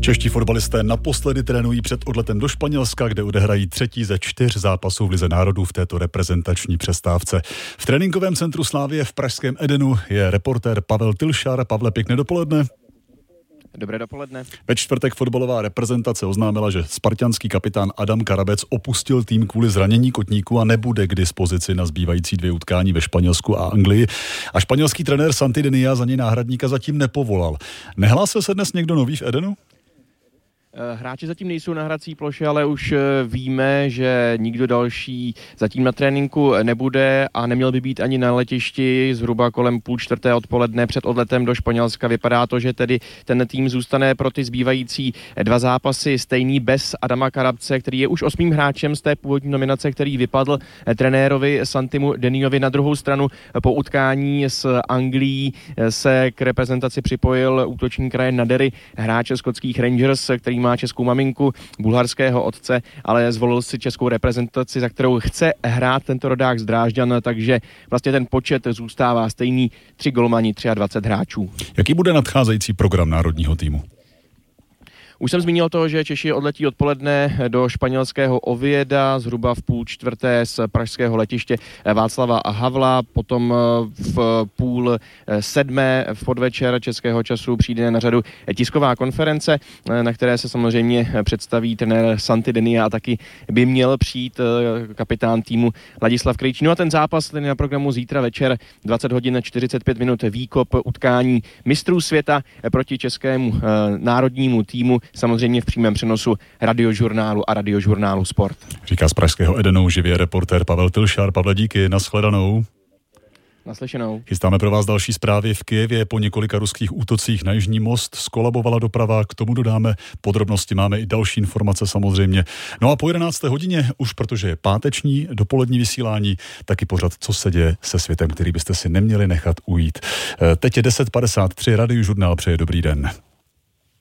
Čeští fotbalisté naposledy trénují před odletem do Španělska, kde odehrají 3. ze 4 zápasů v Lize národů v této reprezentační přestávce. V tréninkovém centru Slavie v pražském Edenu je reportér Pavel Tylšar. Pavle, pěkné dopoledne. Dobré dopoledne. Ve čtvrtek fotbalová reprezentace oznámila, že spartanský kapitán Adam Karabec opustil tým kvůli zranění kotníku a nebude k dispozici na zbývající 2 utkání ve Španělsku a Anglii. A španělský trenér Santi Denia za něj náhradníka zatím nepovolal. Nehlásil se dnes někdo nový v Edenu? Hráči zatím nejsou na hrací ploše, ale už víme, že nikdo další zatím na tréninku nebude a neměl by být ani na letišti. Zhruba kolem 3:30 odpoledne před odletem do Španělska. Vypadá to, že tedy ten tým zůstane pro ty zbývající 2 zápasy stejný bez Adama Karabce, který je už 8. hráčem z té původní nominace, který vypadl trenérovi Santimu Deniovi. Na druhou stranu po utkání s Anglií se k reprezentaci připojil útočník Ryan Nadery, hráč skotských Rangers, který má českou maminku, bulharského otce, ale zvolil si českou reprezentaci, za kterou chce hrát tento rodák z Drážďan, takže vlastně ten počet zůstává stejný, 3 golmani, 23 hráčů. Jaký bude nadcházející program národního týmu? Už jsem zmínil to, že Češi odletí odpoledne do španělského Ovieda, zhruba v 3:30 z pražského letiště Václava Havla, potom v 6:30 v podvečer českého času přijde na řadu tisková konference, na které se samozřejmě představí trenér Santi Denia a taky by měl přijít kapitán týmu Ladislav Krejčí. No a ten zápas ten na programu zítra večer 20 hodin 45 minut výkop utkání mistrů světa proti českému národnímu týmu, samozřejmě v přímém přenosu Radiožurnálu a Radiožurnálu Sport. Říká z pražského Edenu živě reportér Pavel Tylšar. Pavle, díky, nashledanou. Naslyšenou. Chystáme pro vás další zprávy. V Kyjevě po několika ruských útocích na Jižní most skolabovala doprava. K tomu dodáme podrobnosti, máme i další informace samozřejmě. No a po 11. hodině, už protože je páteční dopolední vysílání, taky pořad, co se děje se světem, který byste si neměli nechat ujít. Teď je 10:53, Radiožurnál přeje dobrý den.